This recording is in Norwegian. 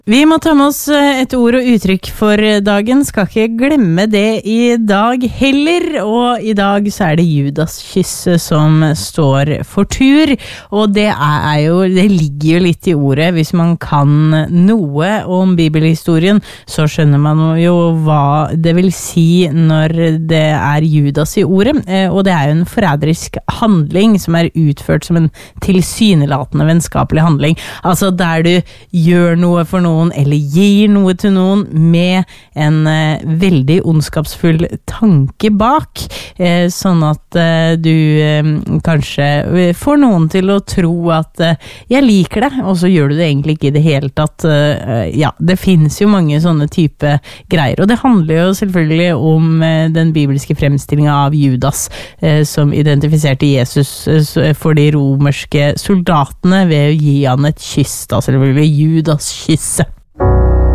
Vi må ta med oss et ord og uttrykk for dagen, skal ikke glemme det i dag heller, og i dag så det Judas kysse som står for tur, og det ligger jo litt i ordet. Hvis man kan noe om bibelhistorien, så skjønner man jo hva det vil si når det Judas i ordet, og det jo en forræderisk handling som utført som en tilsynelatende vennskapelig handling, altså der du gjør noe for noen, eller gir noe til noen med en veldig ondskapsfull tanke bak, sånn at du kanskje får noen til å tro at jeg liker det, og så gjør du det egentlig ikke i det hele tatt. Ja, det finnes jo mange sånne type greier, og det handler jo selvfølgelig om den bibelske fremstillingen av Judas, som identifiserte Jesus for de romerske soldatene ved å gi han et kyss, da selvfølgelig Judas kysse.